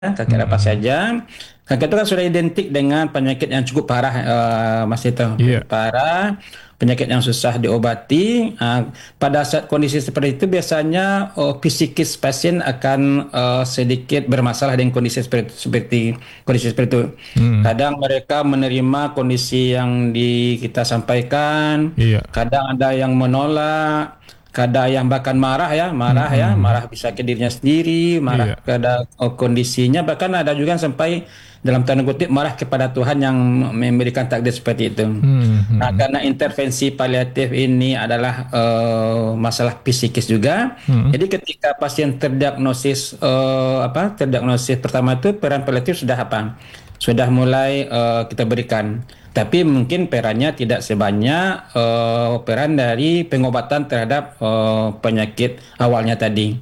kanker apa saja. Kanker itu kan sudah identik dengan penyakit yang cukup parah, Mas itu, Iya. parah, penyakit yang susah diobati. Pada saat kondisi seperti itu biasanya psikis pasien akan sedikit bermasalah dengan kondisi seperti kondisi seperti itu. Mm. Kadang mereka menerima kondisi yang kita sampaikan, Iya. kadang ada yang menolak. Kadang yang bahkan marah bisa ke dirinya sendiri, marah Iya. ke kondisinya, bahkan ada juga yang sampai dalam tanda kutip marah kepada Tuhan yang memberikan takdir seperti itu. Nah, Mm. karena intervensi paliatif ini adalah masalah psikis juga, Mm. jadi ketika pasien terdiagnosis terdiagnosis pertama itu peran paliatif sudah apa? Sudah mulai kita berikan. Tapi mungkin perannya tidak sebanyak peran dari pengobatan terhadap penyakit awalnya tadi.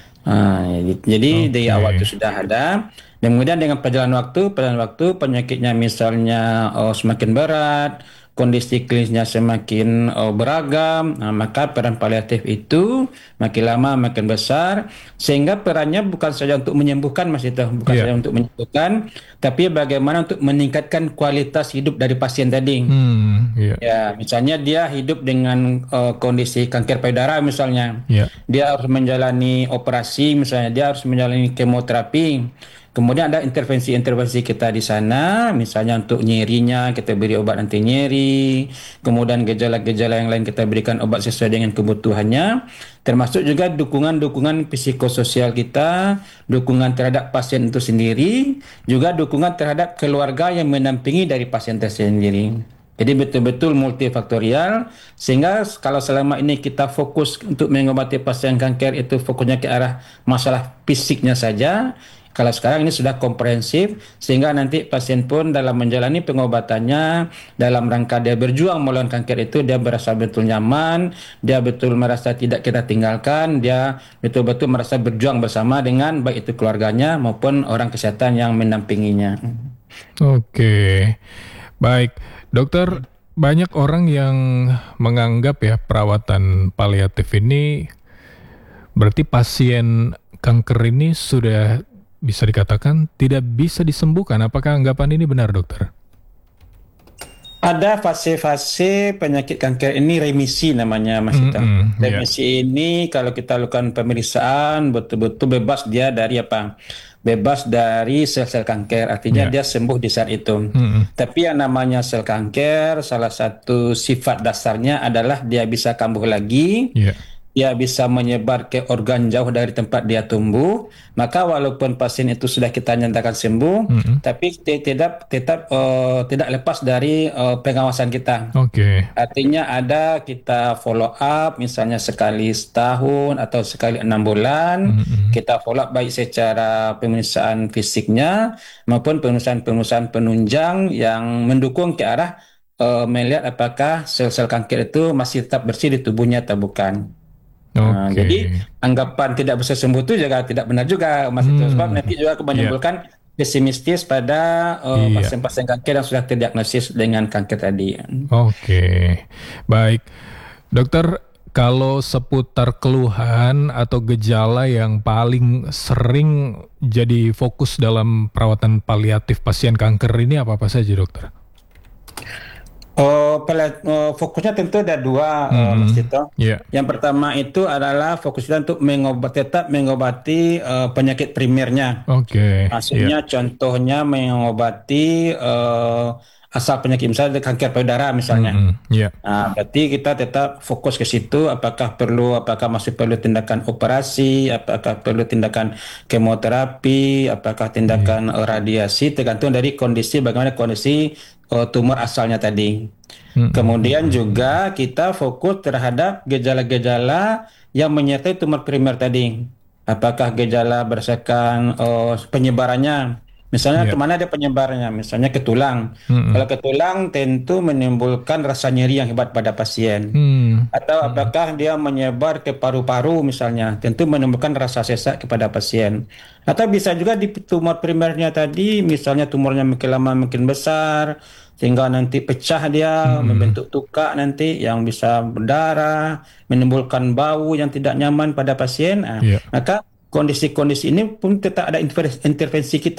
Jadi dari awal Oke. itu sudah ada. Dan kemudian dengan perjalanan waktu penyakitnya misalnya semakin berat, kondisi klinisnya semakin beragam, maka peran paliatif itu makin lama makin besar, sehingga perannya bukan saja untuk menyembuhkan, Mas itu, bukan Iya. saja untuk menyembuhkan, tapi bagaimana untuk meningkatkan kualitas hidup dari pasien tadi. Iya. Ya, misalnya dia hidup dengan kondisi kanker payudara misalnya. Iya. Dia harus menjalani operasi misalnya, dia harus menjalani kemoterapi. Kemudian ada intervensi-intervensi kita di sana, misalnya untuk nyerinya kita beri obat anti nyeri, kemudian gejala-gejala yang lain kita berikan obat sesuai dengan kebutuhannya, termasuk juga dukungan-dukungan psikososial kita, dukungan terhadap pasien itu sendiri, juga dukungan terhadap keluarga yang menampingi dari pasien tersendiri. Jadi betul-betul multifaktorial, sehingga kalau selama ini kita fokus untuk mengobati pasien kanker itu fokusnya ke arah masalah fisiknya saja. Kalau sekarang ini sudah komprehensif, sehingga nanti pasien pun dalam menjalani pengobatannya, dalam rangka dia berjuang melawan kanker itu, dia merasa betul nyaman, dia betul merasa tidak kita tinggalkan, dia betul-betul merasa berjuang bersama dengan baik itu keluarganya maupun orang kesehatan yang mendampinginya. Oke. Baik, dokter, banyak orang yang menganggap ya perawatan paliatif ini berarti pasien kanker ini sudah bisa dikatakan tidak bisa disembuhkan. Apakah anggapan ini benar, dokter? Ada fase-fase penyakit kanker ini remisi namanya, Mas Ita. Ya. Remisi ini kalau kita lakukan pemeriksaan betul-betul bebas dia dari apa? Bebas dari sel-sel kanker, artinya Ya. dia sembuh di saat itu. Mm-mm. Tapi yang namanya sel kanker, salah satu sifat dasarnya adalah dia bisa kambuh lagi, Ya. dia bisa menyebar ke organ jauh dari tempat dia tumbuh. Maka walaupun pasien itu sudah kita nyatakan sembuh, Mm-mm. tapi tidak lepas dari pengawasan kita. Oke. Artinya ada kita follow up, misalnya sekali setahun atau sekali 6 bulan, Mm-mm. kita follow up baik secara pemeriksaan fisiknya maupun pemeriksaan-pemeriksaan penunjang yang mendukung ke arah melihat apakah sel-sel kanker itu masih tetap bersih di tubuhnya atau bukan. Oke. Jadi anggapan tidak bisa sembuh itu juga tidak benar juga, Mas itu. Sebab Hmm. nanti juga Ya. menimbulkan pesimistis pada Iya. pasien-pasien kanker yang sudah terdiagnosis dengan kanker tadi. Oke. Baik. Dokter, kalau seputar keluhan atau gejala yang paling sering jadi fokus dalam perawatan paliatif pasien kanker ini apa-apa saja, dokter? Fokusnya tentu ada dua, Mas Mhm. Tito. Ya. Yang pertama itu adalah fokus kita untuk tetap mengobati penyakit primernya. Oke. Ya. Maksudnya contohnya mengobati asal penyakit, misalnya kanker payudara misalnya. Mhm. Ya. Nah, berarti kita tetap fokus ke situ, apakah masih perlu tindakan operasi, apakah perlu tindakan kemoterapi, apakah Iya. tindakan radiasi, tergantung dari kondisi, bagaimana kondisi tumor asalnya tadi. Kemudian Mhm. juga kita fokus terhadap gejala-gejala yang menyertai tumor primer tadi. Apakah gejala berdasarkan penyebarannya? Misalnya Ya. kemana ada penyebarannya? Misalnya ke tulang. Mhm. Kalau ke tulang tentu menimbulkan rasa nyeri yang hebat pada pasien. Hmm. Atau Mhm. apakah dia menyebar ke paru-paru misalnya, tentu menimbulkan rasa sesak kepada pasien. Atau bisa juga di tumor primernya tadi, misalnya tumornya makin lama makin besar, sehingga nanti pecah dia, Mhm. membentuk tukak nanti yang bisa berdarah, menimbulkan bau yang tidak nyaman pada pasien. Ya. Maka kondisi-kondisi ini pun tetap ada intervensi kita